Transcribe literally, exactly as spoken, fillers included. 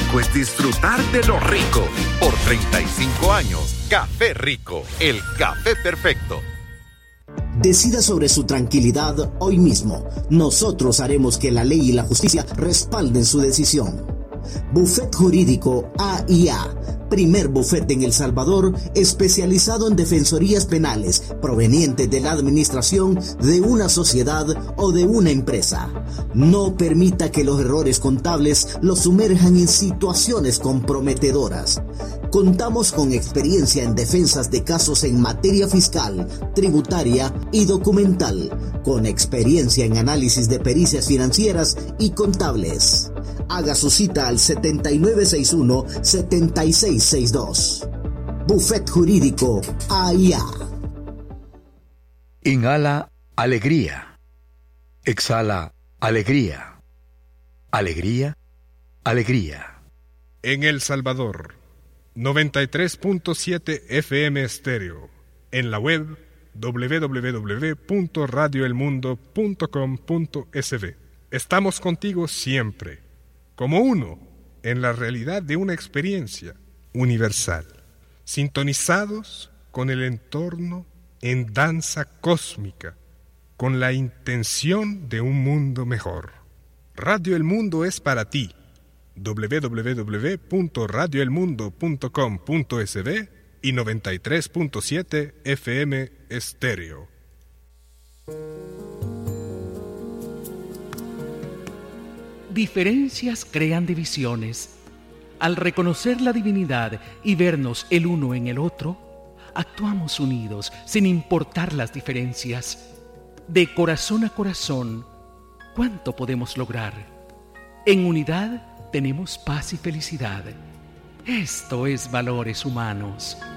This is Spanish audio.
rico es disfrutar de lo rico. Por treinta y cinco años, Café Rico, el café perfecto. Decida sobre su tranquilidad hoy mismo. Nosotros haremos que la ley y la justicia respalden su decisión. Bufet Jurídico A I A, primer bufete en El Salvador especializado en defensorías penales provenientes de la administración de una sociedad o de una empresa. No permita que los errores contables lo sumerjan en situaciones comprometedoras. Contamos con experiencia en defensas de casos en materia fiscal, tributaria y documental, con experiencia en análisis de pericias financieras y contables. Haga su cita al setenta y nueve sesenta y uno, setenta y seis sesenta y dos. Bufet Jurídico A I A. Inhala alegría. Exhala alegría. Alegría, alegría. En El Salvador, noventa y tres punto siete F M estéreo. En la web doble u doble u doble u punto radio el mundo punto com punto es be. Estamos contigo siempre, como uno, en la realidad de una experiencia universal, sintonizados con el entorno en danza cósmica, con la intención de un mundo mejor. Radio El Mundo es para ti. doble u doble u doble u punto radio el mundo punto com punto es be y noventa y tres punto siete F M estéreo. Diferencias crean divisiones. Al reconocer la divinidad y vernos el uno en el otro, actuamos unidos sin importar las diferencias. De corazón a corazón, ¿cuánto podemos lograr? En unidad tenemos paz y felicidad. Esto es Valores Humanos.